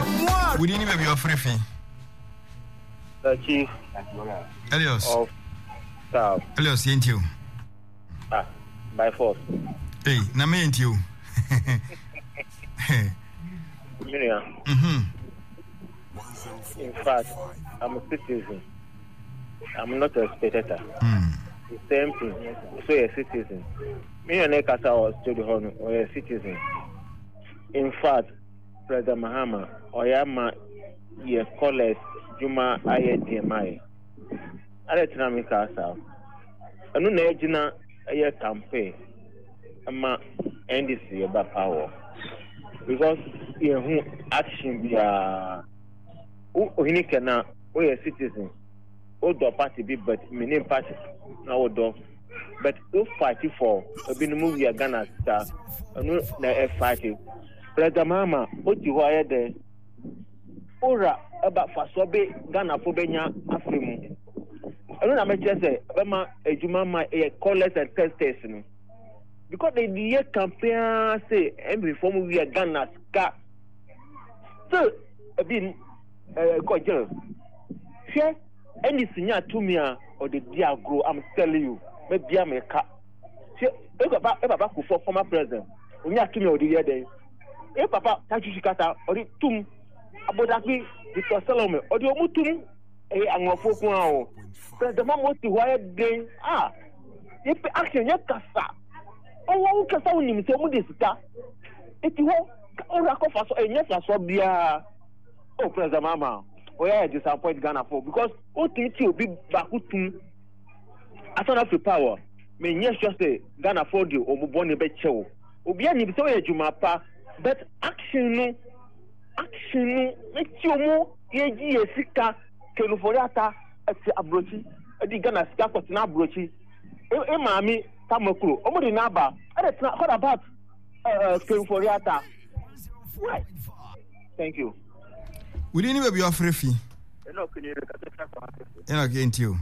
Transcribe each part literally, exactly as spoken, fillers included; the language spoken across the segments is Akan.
We didn't even be offering fee. The chief Elios of staff. Elios, ain't you? Ah, by force. Hey, na me ain't you? Miriam. Mm-hmm. In fact, I'm a citizen. I'm not a spectator. Mm. The same thing. So a citizen. Me and Ekasa or study hall or a citizen. In fact, President Mahama or Yama ye collect Juma Aye D M I. Ale tinami kasa. Anu na ejina aye campaign ama N D C about power. Because you who action be a ohini kana o a citizen. O do party be but me name party na o do. But o fight for obi no move ya Ghana star. Anu na e fight. President Mahama o ti ho aye de. Ora aba faso be Ghana fo benya afremu. Anu na me say bema ejuma ma e callers and testers no. Because they the campaign say every form we are Ghana ska. So been uh go jail. Share any senior to me or the dear grow, I'm telling you, maybe I'm a cat. Share Papa Papa for former president. When you to me or the other day. Eh Papa Tachushikata or the tomb Abodaki, Victor Salome, or the Omutum, eh, and of Foko. President Mamoti, why day? Ah, if action, yes, Cassa. Oh, Cassa, when you say Mudista, if you want, or for so, yes, I saw Bia. Oh, President Mama, where I disappoint Ghana for because what things you be back with as an of power. May yes, just say Ghana for you or Muboni Becho. Obiani, so a Jumapa, but action. Action, make you more, ye, Sika, Keluforiata, at the Abrochi, at the Ghana Scaffold in Abrochi, a mammy, Tamakuru, Omodi Naba, and it's not what about Keluforiata. Why? Thank you. We didn't even be offering fee. And again, you.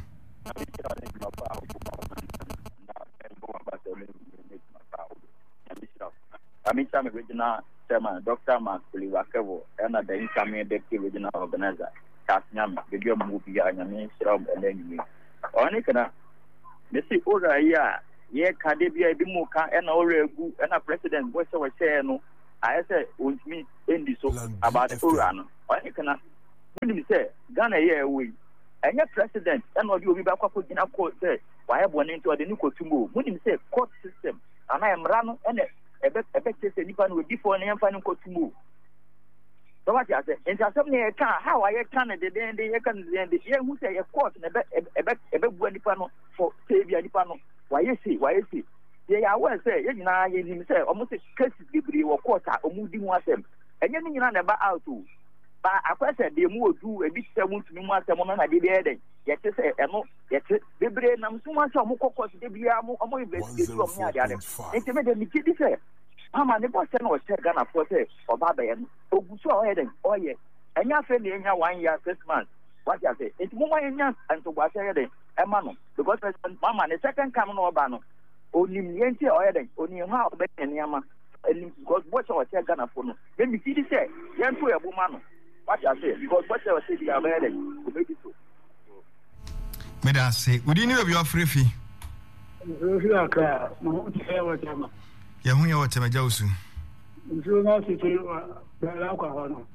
I'm in some original. Chairman Doctor Mark Puliwakevo, and the incoming deputy regional organizer, Tasnyam, the Gum movie, and Yamin Shrub, and then only can I see Ura, yeah, yeah, Cadibia Bimuka, and Ore, and a president, what's our share? No, I said, with me in this about the Uran. Only can I say, Ghana, yeah, we, and your president, and what you be back up in a court, say, why have one into the new court to move? When you say court system, and I am run and a bet a bet say Nipan will before and final court to move. So what I say, and something I can how I can the day and the can the year who say a court and a bet a bet a bet when Nipano for Savia Nipano. Why you see, why you see? Yeah, I will say, you know, you say almost a case degree or quarter or moving one them. And then you know about out too. But I said they move do a bit seven to me once a moment I did there. Yet to say, and no, yet the brain, I'm so much of Moko, the Biamo, or more investigation from the other. Intimate me, kid, say, Mama, the boss and was Ghana for say, or Baba and Oguso heading, oh, yeah. And your friend in your one year, six months. What you say? It's more and young and to what I had a man. Because Mama, the second coming over Bano, only Yanti or heading, only how better than Yama. And because what's our Ghana for no. Let me see this say, young to a woman. What I say, because what I say, they are ready to make it so. May I say, would you know your free fee? You are no, yeah, when you're a Josu. You know, the alcohol.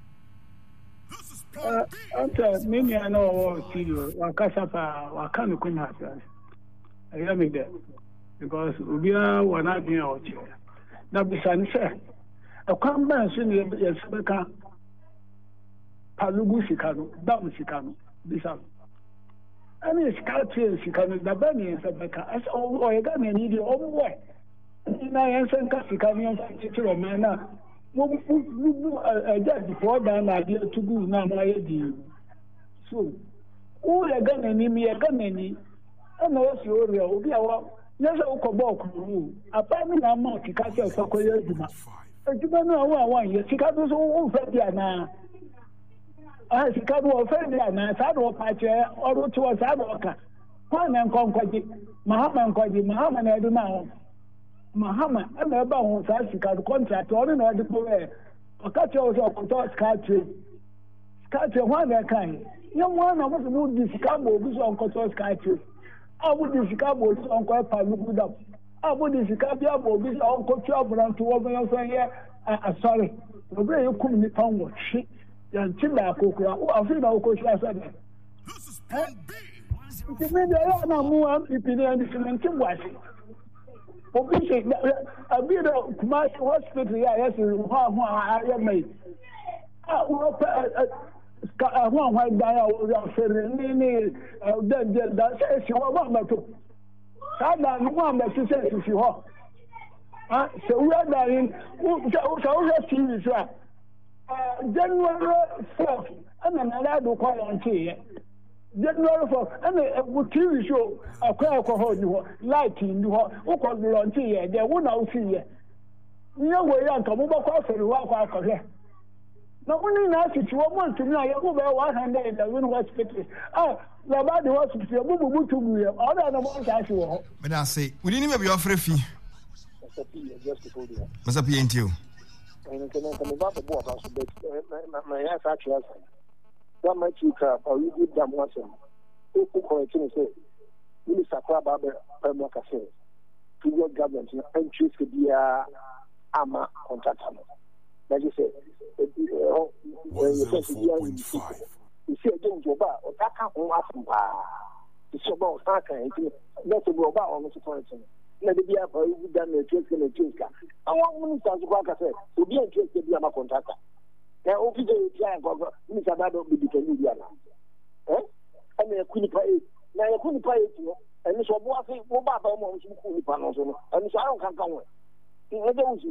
After many I know, see you, Wakasapa, Wakano Kunasa. I am in there because we are one idea or two. Now, besides, a combination is a Palugu Sikano, Dam Sikano, Bisam. I mean, Scartier Sikano, the Bunny is a becker, as all Oregon and Idiot over way. In I answer Cassicanian teacher of Mana, a judge before that idea to do now my idea. So, all a gun and me a gun and and also will be our never Okobok, a family amount to catch a Sokoya. I do not know one year, Chicago's all Fediana. I see Cabo Fediana, and I said, or Pacha, or to a Sadoka. One and Conquadi, Mahaman Quadi, Mahaman, I do now. Mahama, I'm about who says he got contract or in order to wear. catch also control scatter. Scatter one that kind. Young one, I want to move this cabo, this on control scatter. I would this cabo, this on quite good up. I would this cabo, this on control and to open your say, I'm sorry. The way you couldn't be found what shit. Yan Timbaco, I feel no coach last night. This is plan B. It's made a lot of more people and the cement was. Obviously, a bit of my hospital, yes, I am made. I want my dial without saying, that says you are one to. I don't want that she says if you are. So we are dying. So T V is right. January fourth, and another do call on tea. January fourth, and a T V show, a alcohol, lighting, who called the on tea, they won't out see you. No way, Uncle, move across the walk out here. Not only now, if you want to know, you go by one hundred in the wind hospital. Ah, the body hospital, move to me, all the ones I saw. But I say, we didn't even be offering fee. What's up, ain't you? And can I come about the board? My ass actually, one might you crap or you give them once. Who call it? Say, Minister Crabber, Permoka says, to your government and choose to be a ama contractor. Like you say, one oh four point five. You see, again, Joba, or Taka, or Afamba. It's about Taka, that's a robot on the situation. Let it be a very good damn choice in a choice. I want Minister Zuaka said to be a choice to be a contractor. Now, if you go, Minister Bado will be the Indiana. Eh? And they couldn't pay. Now, you couldn't pay it, and it's a boy, Boba, almost couldn't pay, and so I don't come away. In other words,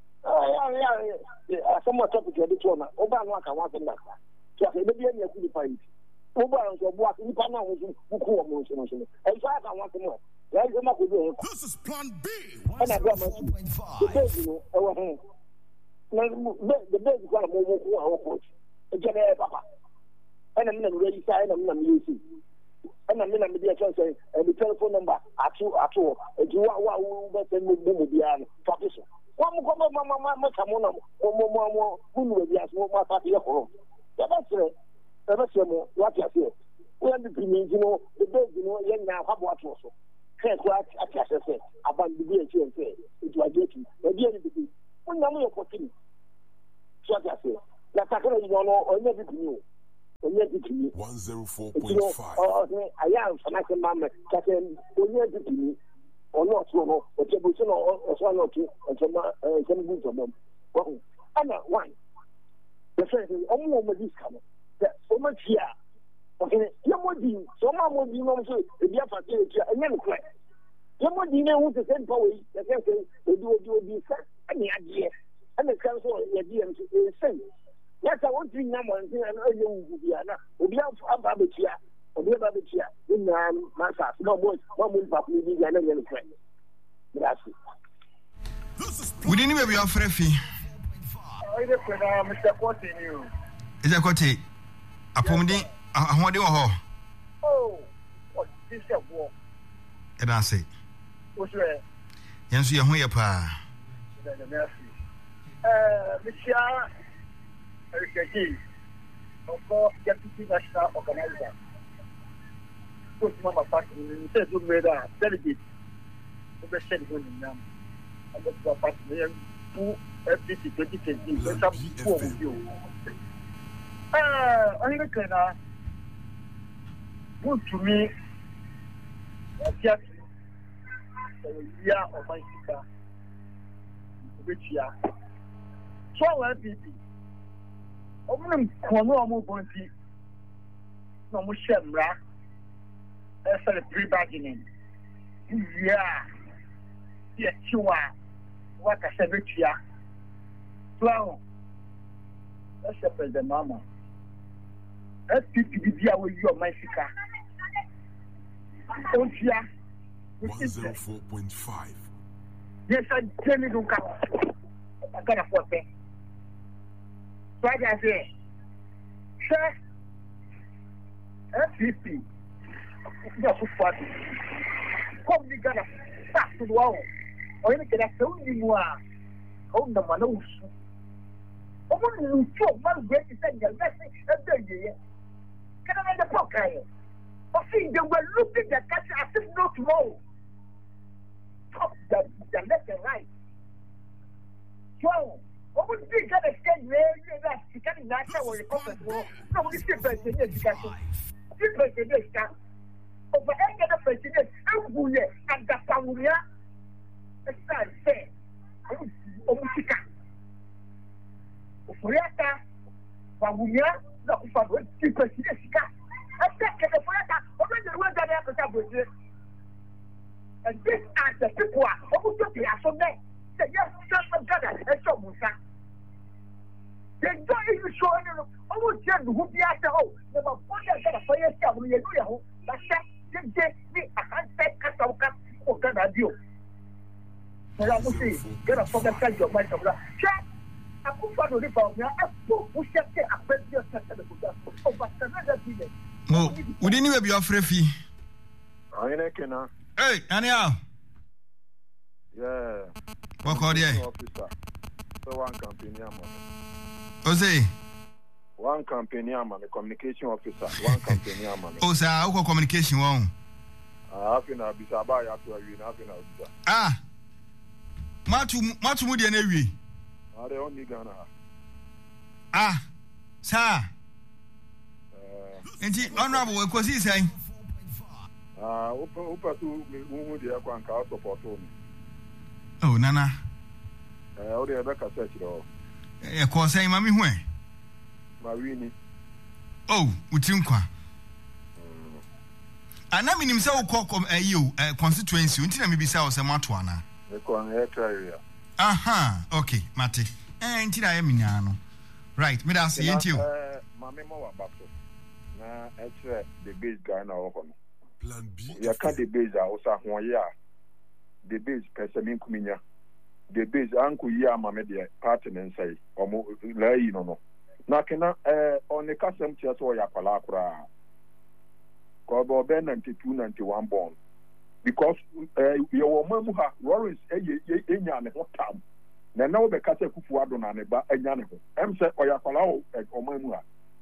somewhat topic of the trauma, Obama can want them back. So I may be a good pay. Obama was a boy, you can't know who call and so I can want to know. This is plan B. And I got my two. The best, you know, our home. The best is one of our coach. A general papa. And I'm not ready to sign, I'm not using. And I'm not going to say, and the telephone number at two at all. And you are what we send with them beyond partition. One more, Mamma, Mamma, Mamma, or who will be as more party of home. That's it. That's what you say. We have the opinions, you know, the best, you know, young now have what also. What I said about the B H and say it was getting the D N B. When you are opportunity, so I say, that's a good one or never to you. one oh four point five. I am from my mamma, Captain, when you're to me, or not, or Jabuson or one or two, and some good of them. Well, I'm not one. The friend is almost this coming. That's so much here. Okay, Yamodi, so Mamma, you know, if you have a theatre, and then cry. Yamodi knows the same power, the same thing, they do do this, and the idea, and the council, the idea is same. Yes, I want to number and I know Diana, we have a babatia, or the babatia, in Massa, no more, one will pop me, and then cry. Gracias. We didn't even be offering fee. Mister Continue. Is that what it? Apomdi. I want to go. Oh, what is that war? And I say, what's that? Yes, you're here, pa. Uh, Mister Erikaki, of course, Deputy National Organizer. Put Mama Party, said to me that delegate, the same one in them. And that's what party, two F D C twenty twenty, there's some four of you. Uh, I reckon, uh, good to me, just a year of my sister, which year. So, I P P. I'm going to come on, going to no more shemra. That's a pre bargaining. Yeah, yes, you are. What I said, which year? Flower. That's a president, Mama. F P P B with your Mexica. Don't you? one oh four point five. Yes, I tell you, don't come. I can't afford it. So I say, sir, F P P, that's what come the Ghana, start to the wall. Or you can have told you more. Oh, the Manus. Omo so man great is saying the message every year. Can I the pocket? But see, they were looking at the country as if no tomorrow. Top the, the left and right. So, what would be going to say, that you can't natural or the conference war? No, we see president education. See president staff. Over any other president, and who yet, and the family, it's not fair. Omusika. Ofuriata, Wabuya, the Ufabu, the president. I said, the Furata, already went down there to Brazil. And this are the people who took the Asomne. Say, yes, son of God, and so Musa. They don't even show any almost just who be at the home. Never put them to the fire star when you know, but they get me a handset cut out of Ghana deal. So I will say, get a from the side of my brother. Check. I put for the rebound. I put who shall take a better set of the Buddha. Oh, but another thing. Oh, we didn't even be a free fee. I know. Hey, anyhow. Yeah. What called you? Officer. So one company, man. Jose. One company, man. A communication officer. One company, man. Oh, sir, how can communication one? I have been a bisaba ya to you. Have been a ah. Matu, matu mudi anewi. Are they only Ghana? Ah, sir. Enti honorable we kwasi say. Ah, open open to me who dey kwa nka support me. Oh, nana. Eh, o dey be ka search do. Eh, ko say mami hu e. Ma wini. Oh, utim kwa. Ana minim say wo kom eh you constituency, unti na me bi say wo say mato ana. E ko an area. Aha, okay, mate. Eh, unti na ya minya no. Right, me da say yenti o. Eh, mami mo wa bato. Na etre the base guy na wo no. Plan B. Ya ka the base a wo sa ho ya. The base person min kuminya. The base anku ya mame de party nen sai. Omo la yi no no. Na kena eh on the kasem tia so ya kwala akura. Ko bo be ninety-two ninety-one born. Because eh ye wo mamu ha Lawrence eh enya ne ho tam. Na na wo be kasa kufu ado na ne ba enya ne ho. Em se oya kwala o mamu ha.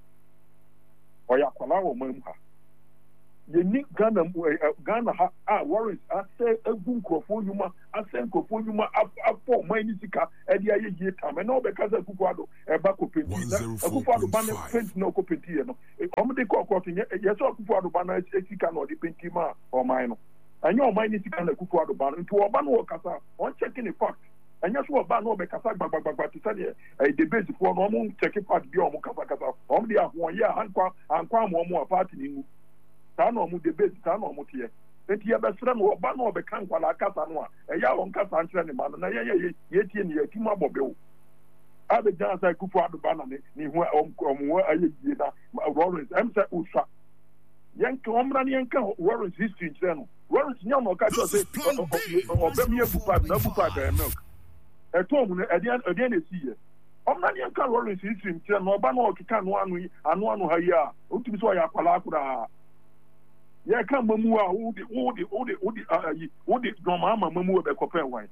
Oya kwala o mamu ha. Ye ni Ghana Ghana ha ah Lawrence ase egun krofo nyuma ase krofo nyuma afọ mani sika e dia ye ye tam na wo be kasa kufu ado e ba ko penti na kufu ado ba na penti na ko penti ye no om de ko ko tinye ye so kufu ado ba na sika na o de penti ma o man no anya o man ni sika na kufu ado ba nti o ba no kasa on checking the fact anya so o ba no be kasa gbagbagba ti say e de base for no mo checking fact bi o mo kasa kasa om de ahon ye ankwa ankwa mo mo party ni mu ta no mo de base ta no mo tie enti ye be sere no o ba no be kan kwala kasa no a e ya won kasa antre ni ma no na ye ye ye tie ni ye ti ma bobewo abe jan sai kufu ado ba na ni hu omwo aye die na Lawrence em say usha yanka omra ni yanka Lawrence history no Lawrence nya no ka jo say obem ye bupa na bupa ka milk e to mu e dia e dia na si ye omra ni yanka Lawrence history no ba na okika no anu anu anu ha ya otumi so ya kwala akura ye ka mamu a wo de wo de wo de wo de ayi wo de doma ama mamu be kopen wan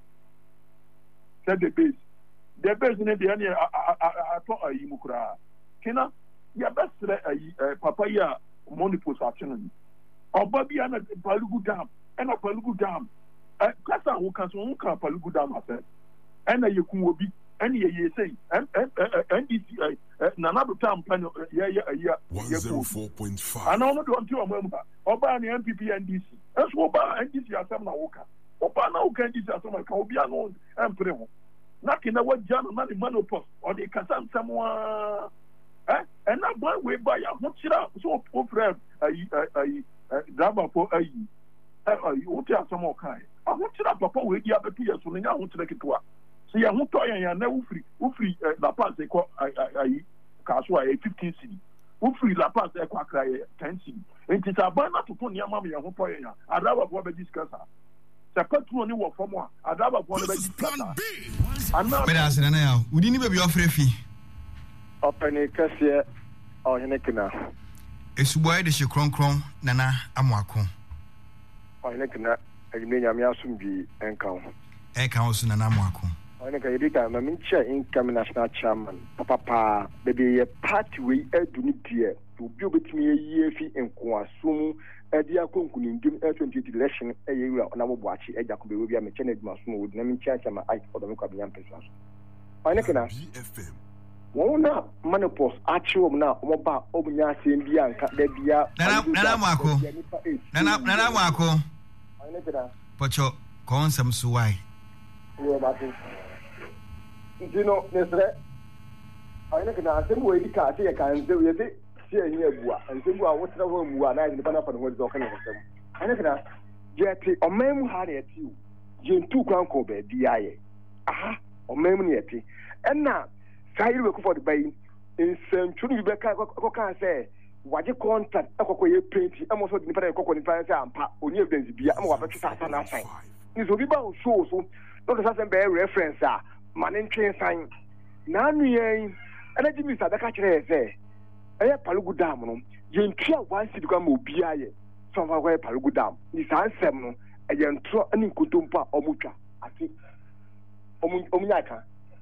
said the base the base ne de ani ato ayi mukura kina ya besre ayi papa ya monipos action oba bia na Palugu Dam ena Palugu Dam kasa wo kan so wo kan Palugu Dam ase ena ye kun obi ena ye ye sei N D C na na do tam plan ye ye ayi one oh four point five ana no do nti o mamu ha oba ni M P P N D C eso oba N D C asem na wo ka oba na wo kan N D C asem ka obi ano empre ho na kina wa jano na ni manopos o de kasa nsamwa eh and na boy we buy ya ho kira so o friend ayi ayi drama for ayi ayi o ti asamo kai a ho kira papa we dia betu yeso nya ho kira kitwa so ya ho to yan ya na ufri ufri la pass e ko ayi ka so ayi fifteen cedi ufri la pass e ko akra ten cedi enti sa ba na to to nya ma me ya ho to yan adaba bo be discuss se patro ni wo fomo a adaba bo be discuss ana me da se na ya udi ni be bi ofre fi Openi kase ohene kina. Esuboy de kronkron nana amoako. Ohene kina ejime nyame asumbi enka ho. Eka ho su nana amoako. ɔne ka yɛdi ka ma menkyɛ income national chairman papapa baabi yɛ party wei adu ne deɛ obi obɛtumi yɛyie fi nkoasom ɛde akɔ nkunimdim twenty eighteen election ɛyɛ wura ɔnamobɔ akye agya kɔ bɛwɔ bi a mekyɛ no adwuma som wɔ na menkyɛ akyɛ ma ike ɔdɔme kɔ abɛnya mpɛsua so ɔne kana wɔn na manopos akyew mu na wɔn ba wɔn nya asɛm bi anka da bia nana nana mwako nana nana mwako pocho konsam so why wo ba tin ntino nesre ayene kana asɛm wo edi ka ase yɛ kan ze yɛ se sie hi abua nsɛm a wotra ho mu a na yɛ nipa na fa no ho dzo kan yɛ nsɛm ayene kana yɛte ɔman mu ha na yɛte o yɛntu kwan kɔ ba bi ayɛ aha ɔman mu na yɛte ɛna sai we ko for the bay nsɛntwunu bi bɛka kɔka sɛ wagye contract ɛkɔkɔ yɛ paint ɛmo so nipa na ɛkɔkɔ nipa sɛ ampa oni evidence bia ɛmo wabɛtwe sasa na san ni so bi ba o so so no the sasa be reference a ma ne ntwe san na anu yɛn ɛna gimi sa bɛka kyerɛ sɛ ɛyɛ palugu dam no yɛntwa one city kwa ma obi ayɛ so fa kwa palugu dam ni san sɛm no ɛyɛ ntro ani nkontompo a ɔmo twa ati ɔmo ɔmo nyaka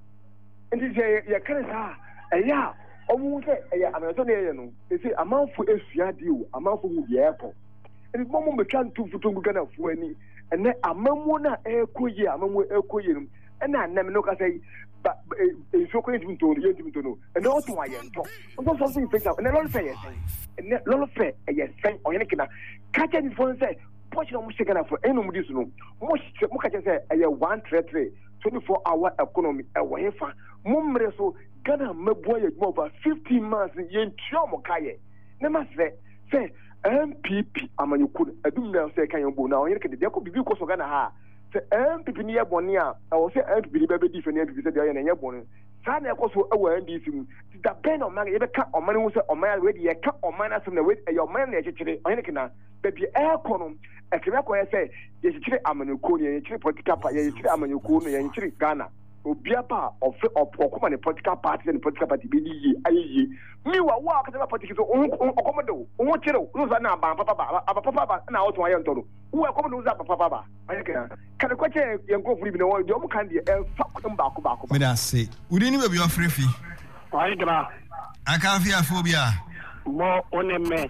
nti sɛ yɛ kare saa ɛyɛ a ɔmo sɛ ɛyɛ amɛnso na ɛyɛ no ɛsɛ amanfo esua de o amanfo mu yɛ ɛkɔ nti mɔmɔ mbɛtwa ntomfoto ngu Ghana fo ani ɛnɛ amamu na ɛkɔ yie amamu ɛkɔ yie no ɛna anam no kasa yi ba nsuo kɔ yɛntumi ntɔ no yɛntumi ntɔ no ɛnɛ ɔtɔn ayɛ ntɔ ɔtɔ something fix out ɛnɛ lɔri fɛ yɛ sɛn ɛnɛ lɔri fɛ ɛyɛ sɛn ɔyɛ ne kina kakyɛ ni fɔn sɛ pɔsi na ɔmo hyɛ Ghana fo ɛyɛ na ɔmo di so no mo hyɛ mo kakyɛ sɛ ɛyɛ one three three twenty-four hour economy ɛwɔ yɛ fa mo mmerɛ so Ghana mɛboa yɛ adwuma over fifteen months yɛntua ɔmo kaayɛ ne ma sɛ sɛ M P P amanyɔkuo adum na sɛ kan yɛn bo na ɔyɛ kɛde deɛ kɔ bibi kɔ so Ghana ha sɛ M P P ni yɛ bɔne a ɛwɔ sɛ M P P ni bɛbɛdi fɛ ne M P P sɛ deɛ ɔyɛ na ɛnyɛ bɔne saa na ɛkɔ so ɛwɔ N D C mu da bɛn na ɔman yɛbɛka ɔman ho sɛ ɔman wei deɛ yɛka ɔman asɛm na wei ɛyɛ ɔman na yɛkyekyere ɔyɛ kɛna baabi ɛɛkɔ no ɛkɛmɛ kɔ yɛ sɛ yɛkyekyere amanyɔkuo no yɛkyekyere political party yɛkyekyere amanyɔkuo no yɛkyekyere Ghana obiaba ɔfɛ ɔkɔma ne political party ne political party bi ni yie ayɛ yie mi wa wo akata politics ɔkɔma do wo kyerɛ wo sa na aba papa ba aba papa ba na ɔtɔn ayɛ ntɔdo wo akɔma do wo sa aba papa ba ayɛ kana kana kwache yɛn ko furi bi na wo de ɔmo kan de ɛfa kɔm baako baako me da se wudi ni baby ofre fi ayɛ kana aka fi afobia mo one me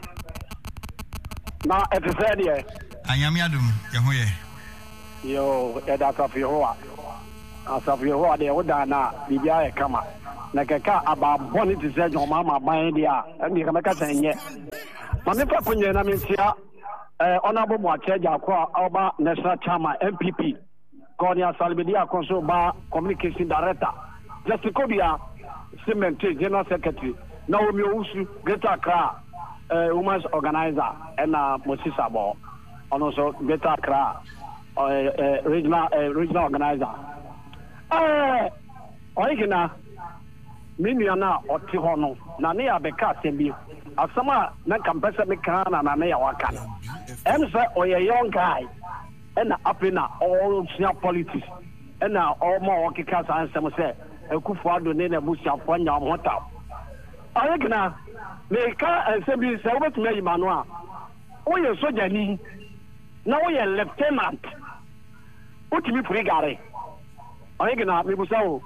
na ɛtesɛ deɛ anyame adum yɛ ho yɛ yo ɛda safi ho a asafo ho ade woda na bibia yɛ kama na keka ababɔ ne te sɛ joma ma ban dia ɛne kama ka sɛ nyɛ ma me fa kunye na mentia eh honorable Moache Jakwa oba national chairman M P P Konya Salbedi akonso ba communication director Justice Kobia cement general secretary na Omi Owusu Greater Accra eh women's organizer na Moses Abo ono so Greater Accra eh regional regional organizer eh oyigina minua na ɔte hɔ no na ne ya bɛka asɛm bi asɛm a na kampɛsɛ meka na na ne ya waka no ɛm sɛ ɔyɛ young guy ɛna afei na ɔsua politics ɛna ɔma ɔkeka saa nsɛm sɛ Akufo Addo ne na busuafoɔ nya ɔmo ta oyigina meka nsɛm bi sɛ wobɛtumi ayi ma no a woyɛ sogyani na woyɛ lieutenant wotumi firi gare oyigina mebusa wo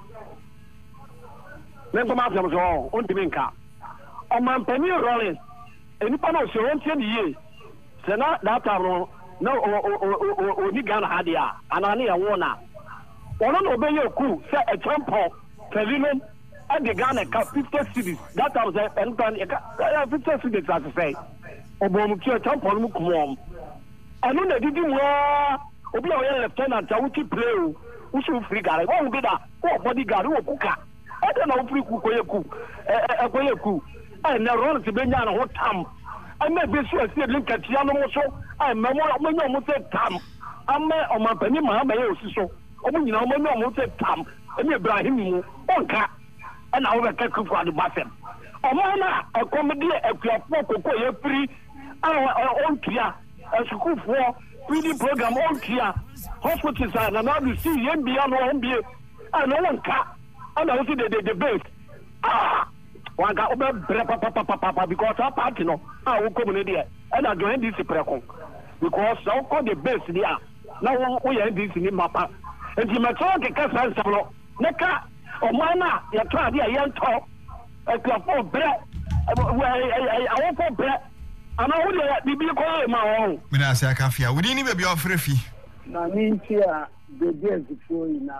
men toma afem so on timi nka o man pani Rollins enipa no se won tie niye se na that time no na o o ni Ghana ha dia anani ya wona ono no obeye ku se e champion Felino at the Ghana Cup fifty cities that time say entan fifty cities as say obom ki champion mu kumom anu na didi mo obi o ye lieutenant a wuti play o usu free gare wo bi da wo bodyguard wo kuka ede na ofri ku koyeku eh koyeku eh na Rollins benya na ho tam ama be so asie linkatia no mo so eh memo menyo mo se tam ama o ma pani ma ma ye osi so o mo nyina o menyo mo se tam emi Ibrahim mu onka na wo be kaku kwa do basem o mo na akomedi akuafo kokko ye free ah onkia asukufo feeding program onkia hospitals na na do see ye bia no on bie ah no onka ana wo see the the base ah wanga obe bre papa papa papa because our party no ah wo come ne there and join this preko because so call the base there na wo wo ye this ni mapa enti ma tro ke ka san so Neka Omana Yatradia Yanto a Clapo Brett I want for Brett and I would be called my own. Minasa Kafia, we didn't even be off refee. Na mintia the days before na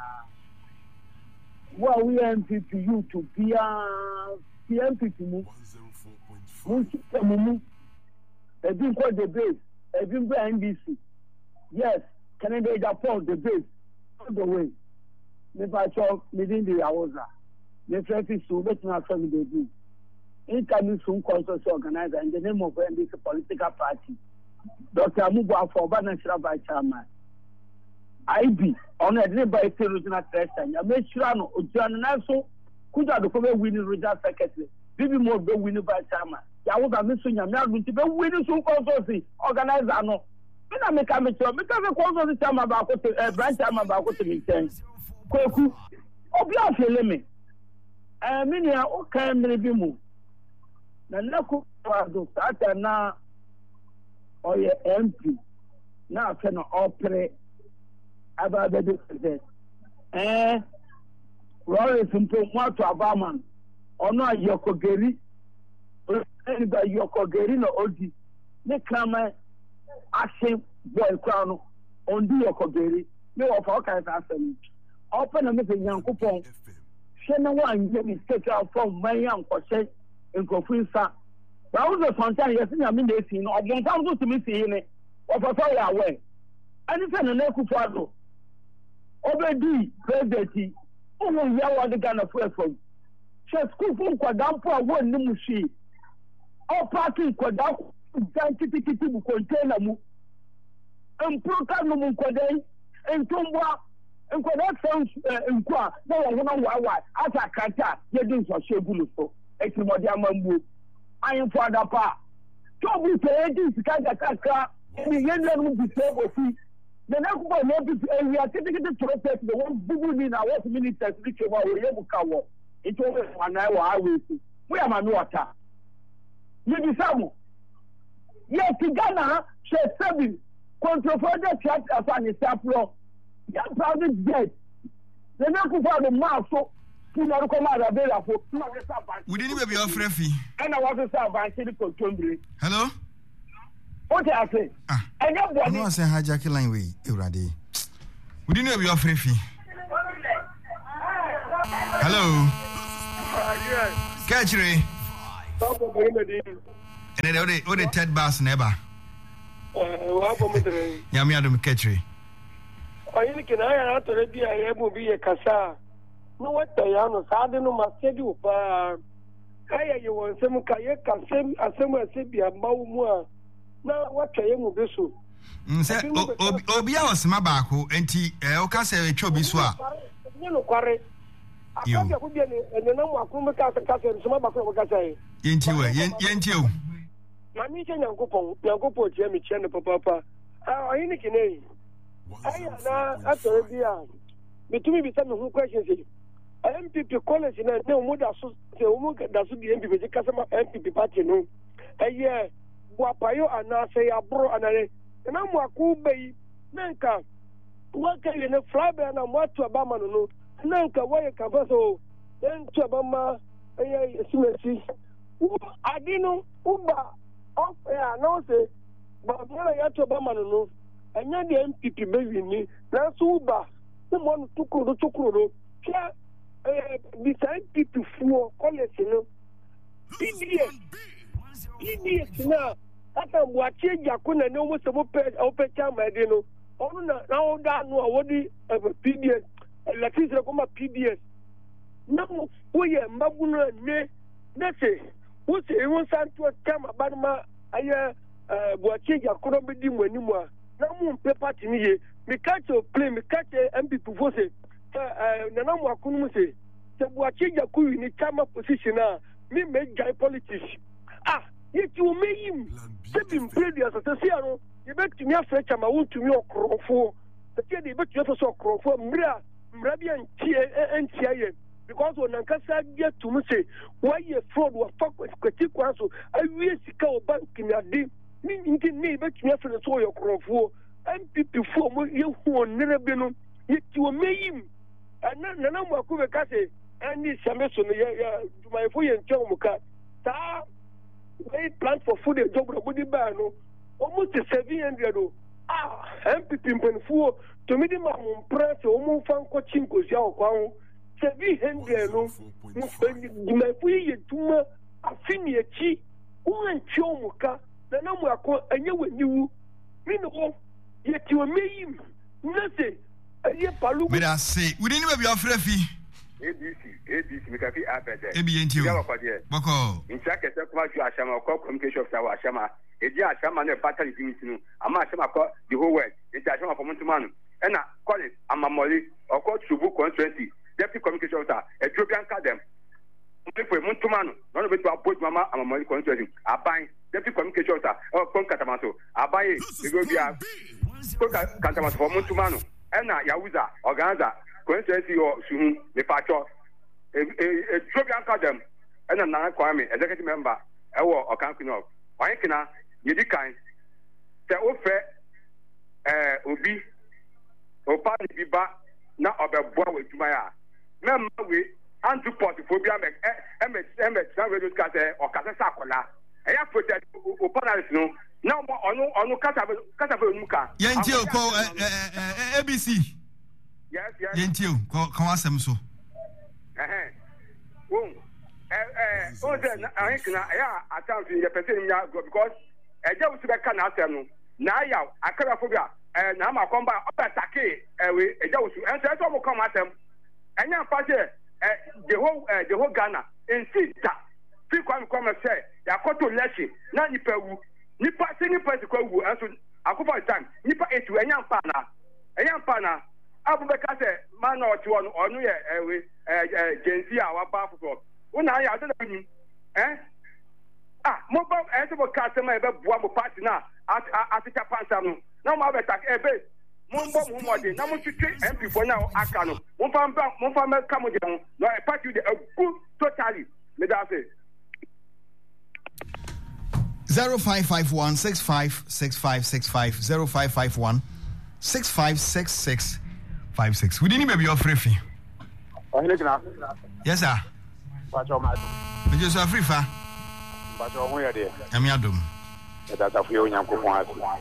well we M P P you to be a M P P mu munti mumu e bin ko the base e bin go N B C yes Canada Japan the base all the way me pa so within the Awoza me traffic so bet na from the do incoming soon conscious organizer in the name of N B C political party Doctor Amubu for National Vice Chairman. I B on a day by regional president. I make sure no Ojuana so could have the winning regional secretary. Bibi more be winning vice chairman. Ya was a mission ya me going to be winning some consortium organizer no. Me na make am sure me ka be consortium chairman ba ko to branch chairman ba ko to me ten. Kweku obi afele me. Eh me nia o kan me bi mu. Na na ko do ata na oye M P na afẹ na ọpẹrẹ ababẹdẹ president eh Lawrence mpo mwato abaman ọno ayọkọgeri ẹnìgbà ayọkọgeri na odi ne krama ahye boy kura no ondi yọkọgeri ne ọfa ọka ẹsẹ asẹm ọpẹ na mẹsẹ nyankopɔn hwẹ na wọn anyẹ mistake a fọm mmanya nkɔhyɛ nkurɔfo nsa. But I was a sometime yes in a minute no I don't want to miss in of a fire away. Anything an echo father. Obedi president oh yeah what the Ghana fuel from. She school from Kwadampo one nimushi. All parking Kwadampo kitty kitty container mu. And proka no mu kwade and tombwa and kwadak sounds in kwa no one why as a kata you do for shebulu so. Exmodia mambu. I am for the part. Toby said, this kind of kaka, and the young man will be able to. The next one, we are taking the protest, the one who in our ministers, which are able to cover. It's over one hour. I will see. We are Manuata. You disable. Yes, Ghana, she seven. Controversial chat as an example. Young private jet. The next one, the mouth. We didn't even be off refee. And I want to start by saying to hello? What I say? Ah, I know say hijacking line way, Eurade. We didn't even be off refee. Hello? Catch Ray. And then all the Ted Bass never. Yami Adam catch Ray. I can I have to ready I will be a casa. No what the yano sade no masedi upa kaya ye won sem kaya kasem asem asebi amawo mu a na watwa ye mu beso nse obi a osema baako enti e o ka se etwa bi so a ni no kware akabia ko bi ne na mu akuru ka ka se nsema baako ko ka sai yenti we yenti o na mi che nyankopon nyankopon tie mi che ne papa papa ah ayi ni kinai ayi na atore bi a bitumi bi sami hu questions M P P college na ne mu da so se mu da so bi M P P kasama M P P party no eye buapayo ana se ya bro anare na mu akubai nanka waka ye ne flabe na mu atu abama no no nanka waye kafaso en tu abama eye simesi adino uba of ya no se ba bora ya tu abama no no anya de M P P be ni na so uba se mo tukuru tukuru kya beside people for college no P D S P D S na ata buache jakuna ne mo se mo pe o pe chama de no onu na na o da no awodi P D S la tise ko ma P D S na mo oye maguno ne ne se wo se won santo chama banma aye buache jakuna be di mo ni mo na mo pe party ni ye mi catch o play mi catch M P P for se nana mu akunu mu se se buache jaku ni chama position a mi me guy politics ah yeti o meyim se bi mpledi asase ano ye betumi afre chama wontumi okrofo se tie de betumi afre so okrofo mra mra bi antie antie ye because on ankasa dia tum se why ye fraud wa fuck kwati kwaso awie sika o bank ni ade ni nti ni betumi afre so okrofo M P P fo mo ye hu onere bi no yeti o meyim na na mo ku be ka se ani same so no ya my fo ye ntwa mo ka ta we plant for food and job body ba no almost seven hundred o ah M P P mpanfo to me di ma mo press o mo fan ko chinko sia o kwa ho seven hundred no mo my fo ye tuma afini echi o ntwa mo ka na na mo akọ anya waniwu mi no ye ti o meyim na se ye palu me da say we didn't be afrafi A D C, A D C, we can be apete. E bi enti o. Boko. In check e kwa ju ashama ko communication officer wa ashama. E di ashama na battery limit no. Ama ashama ko the whole world. E di ashama for Montumanu. E na Collins Amamoli oko Subu twenty. Deputy communication officer Ethiopian Academy. For Montumanu. No no be to approach mama Amamoli twenty. Aban Deputy communication officer o kon Katamaso. Abaye e go bia. Ko Katamaso for Montumanu. E na Yahuza organizer Coincidentally, or soon the patcho, a Ethiopian Academy, and another Kwame, executive member, or Camping of. Why can I, you decline? The offer, Obi, Opani Biba, now of a boy with Maya. Member, we anti portfolio, Emmet, Emmet, Radio Cate, or Casacola. I have put that Opanas no, now on no Catavomuka. Yentio, A B C. Yes, yes. Yentio, come on, some so. Eh, oh, eh, eh, oh, then I can, yeah, I can't see the person because I just can ask them. Now, I can't forget, and I'm a combat attack. Eh, we, I just, and so I will come at them. And now, Pastor, the whole, the whole Ghana, insist that people come and say, they are called to Leshy, not Nipa, Nipa, Nipa, and so I go for time, Nipa, eight to a young partner, a young partner. Abubakar said, man or two on on ye eh Genzi our baffle. Una ya don't know eh ah mobile eh so customer be bua mo party na at at Japan no na mo attack eh be mo mo mo mo de na mo twitwe M P for now aka no mo fa mo fa me ka mo de no e party de good totally me da say zero five five one six five six five six five zero five five one six five six six Five six. We didn't maybe your free fee. Yes, sir. But your man. But you're so free fa. But your way there. I'm your doom. That's a few young coupons.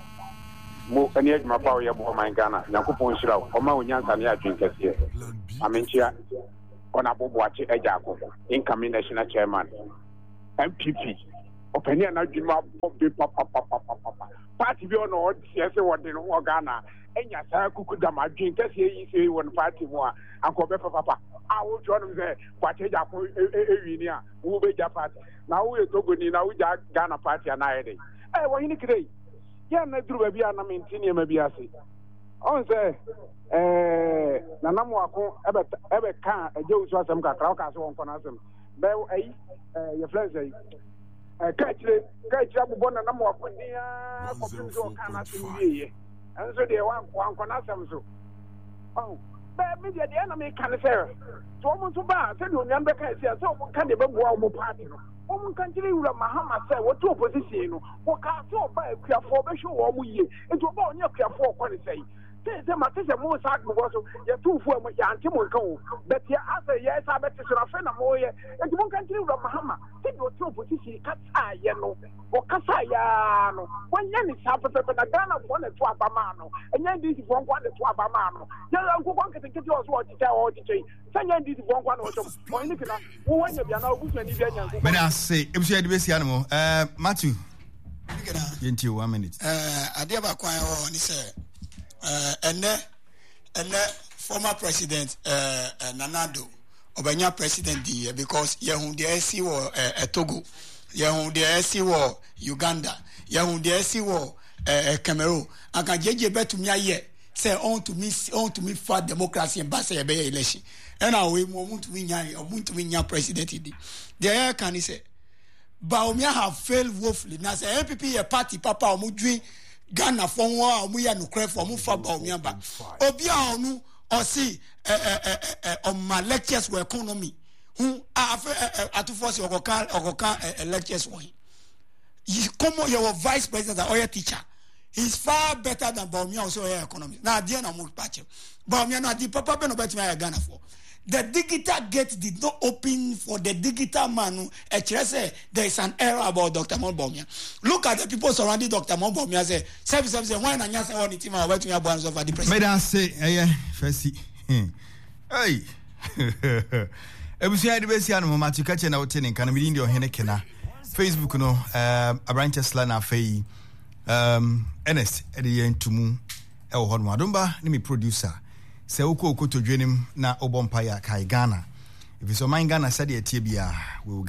Move any of my power, your boy, my Ghana, Yakupon Shroud, or my young Tania drinkers here. I mean, here on a watch a Jacob, incoming national chairman, M P P. Opinion, I give up, papa, papa, papa. Party beyond all, yes, what in Ghana. Enya sa kuku da ma dwen kase yi se won party mo a anko be papa a wo jo no se kwache ja ko ewi ni a wo be ja party na wo e Togo ni na wo ja Ghana party na ye dey eh wo hini kire ya na duru ba bia na mentini ma bia se on se eh na na mo ako ebe ebe kan eje usu asem kakra o ka se won kona asem be eh eh ye friends eh eh ka kire ka kire abobon na na mo ako dia ko bi so kan asem wie and so they want one conasam so. Oh, but maybe the enemy can say, so I'm to buy, send you number can say, so can the baby war party. Woman can tell you Mahama said, what two position, what can't so buy a clear formation or we, and to buy your clear four, what say. Say, my sister most hard was your two for my auntie will go. But your answer, yes, I bet it's a friend of more, and you won't continue Mahama. Take your two position, Kasa, yellow, or Kasayano. One yen is half a second, a gun of one and two Abamano, and then this is one one and two Abamano. Young uncle one can get yours what to tell all the day. Send yan this one one or two. When you can, who when you are now, who's any When I say, if you had this animal, uh, Matthew, into one minute. Uh, I never quite on, he said. Uh, and then, and then former president uh, uh, Nanado, Obanya president the because Yahun the S C war uh, Togo, Yahun the S C war Uganda, Yahun the S C war uh, Cameroon. I can J bet to me a say on to me on to me for democracy and pass a bay election. And I will want to win or want to win your president. The air can he say, Baumia have failed woefully. Now say M P P a party papa or Mudri. Ghana from one we are no crave for move for Baumia. Obia no or see on my lectures for economy. Who are at to force your car or lectures for him. You come on your vice president or your teacher. he's far better than Baumia also here economy. Now the na mo patch. Baumia na di papa be no bet me Ghana for. The digital gate did not open for the digital man. Say there is an error about Doctor Mon Baumia. Look at the people surrounding Doctor Mon Baumia. Say, "Service, service. Why na nyasa on the team? Why to me abans of the president?" May I say, eh, first, hey, ebusia de besia no mama tuka che na wote kan mi ndi ohene kena Facebook no um abranches la na fei um Ernest e de yentumu e wo hono adomba ni mi producer se woko okoto dwenim na obompa ya kai Ghana if so man Ghana said e tie bia we